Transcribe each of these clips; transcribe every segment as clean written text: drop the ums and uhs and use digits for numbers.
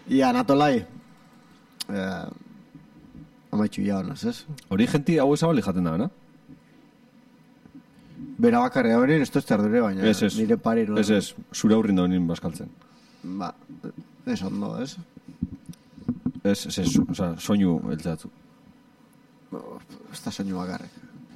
Ia, natolai. Amaitxu ja honaz, ez? Hori genti hau ezabali jaten da, na? Bera bakarrea hori, ez tozte ardure baina. Ez. Nire pari, no? Ez. Zure aurrin da honin baskaltzen. Ba, ez ondo, ez? Ez, oza, soinu eltzatzu. Ez da soinu bakarrik.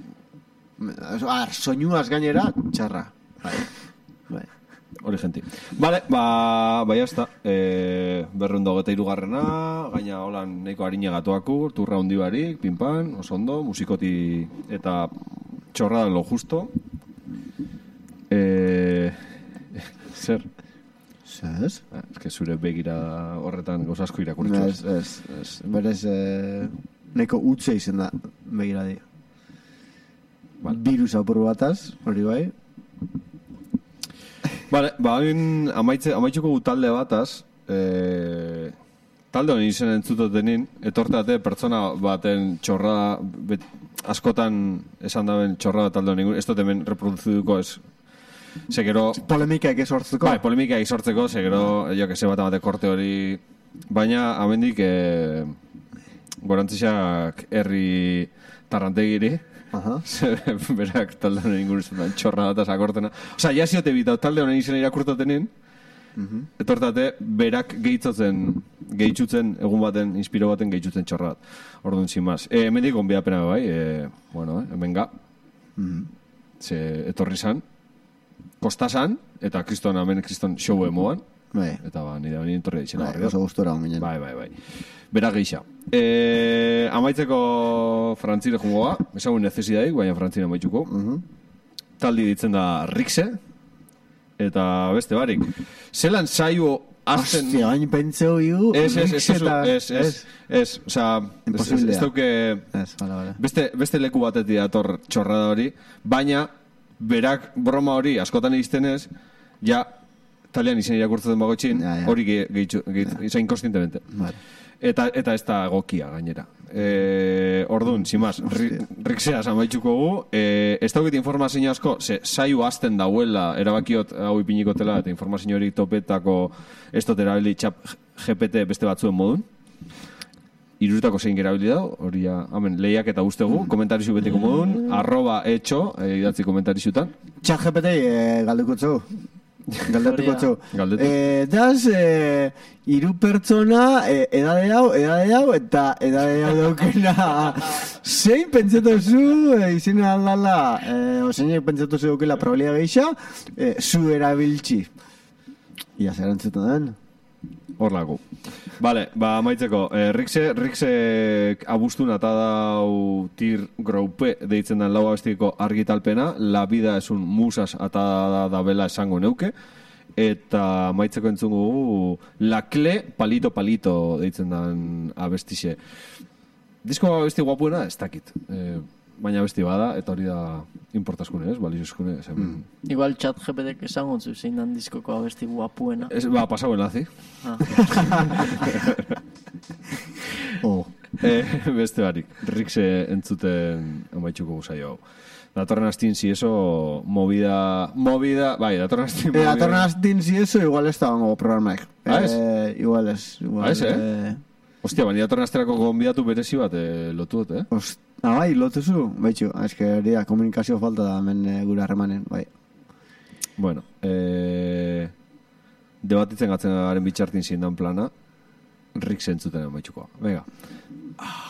Soinuaz gainera, txarra. Bai. Hori genti. Vale, bai hasta. Berreundo 23garrena, gaina holan nahiko harina gatuaku, turra hundi barik, pinpan, oso ondo, musikoti eta txorrada lo justo. Zer? Zez? Ez que zure begira horretan gauz asko irakurritxoaz. Ez. Berez, nahiko utze izen da, begira di. Vale. Virus apur bataz, hori bai. Vale, amaitxuko gu talde bataz, talde honi izen entzutotenin, etortate pertsona baten txorrada, askotan esan daben txorrada talde honi, ez dut hemen reproduziduko ez, segero... Polemikaik esortzeko? Bai, polemikaik esortzeko, segero, jo que se bat amate korte hori, baina amendik gorantzixak herri tarrantegiri, berak talde honen inguruzen txorra dataz akortena. Osa, jaziote bitau talde honen izena irakurtatenen, etortate berak gehitzutzen, egun baten, inspiro baten gehitzutzen txorra bat. Orduan, sin más. Hemen dik onbiapena bai, hemen ga. Ze etorri zan, kostasan, eta kriston show emoan. Bai. Eta nire entorri da izena barri. Oso gustora hon ginen. Bai. Bera geixa. Amaitzeko frantzire jungoa, esagun necesidadaik, baina frantzire amaitzuko. Taldi ditzen da Rixe, eta beste barik. Zelan saio azten... Hostia, baina pentseu iu... Ez, oza, ez dauke... Beste leku batetik dator txorrada hori, baina berak broma hori askotan iztenez, ja... Talian izen irakurtzen bagotxin, hori izain konstientemente. Eta ez da egokia gainera. Orduan, simaz, Rixeaz amaitxuko gu, ez daukit informazio asko, saio azten dauela, erabakiot hau ipinikotela, eta informazio hori topetako ez dut erabili txap GPT beste batzuen modun. Irurutako zein gerabili dau, hori ja, hamen, lehiak eta ustegu, komentarizu betiko modun, @etxo, idatzi komentarizutan. Txap GPT galduko txau. Galdetuko txo. Daz, hiru pertsona edade hau, eta edade hau daukena zein pentsatu zu izena aldala, zeinek pentsatu zu daukela probalia geisha, zu erabiltzi. Ia zer antzetan den? Hor lagu. Vale, maitzeko, Rixe abustun eta dau tir groupe deitzen den lau abestiko argitalpena, La vida es un musas eta da bela esango neuke, eta maitzeko entzungu Lakle palito palito deitzen den abestixe. Disko abesti guapuena, ez dakit. Baina abesti bada, eta hori da importaskune, ez? Balizuzkune. Igual chat GPTek esango zu zein dan diskoko abesti guapuena. Pasauen lazi. Beste barik, Rixe entzuten amaitxuko guzaio hau. Datorren astin si eso, movida, bai, datorren astin movida. Datorren astin si eso, igual ez da bango programaik. Igual ez. Hostia, baina datorren asterako gonbidatu berezi bat lotu dut, bai, lotu zu? Baitxu, eske hori da, komunikazio falta da hemen gure harremanen, bai. Bueno, debatitzen gatzen garen bitxartin zindan plana, Rixe entzuten amaitxukoa. Venga.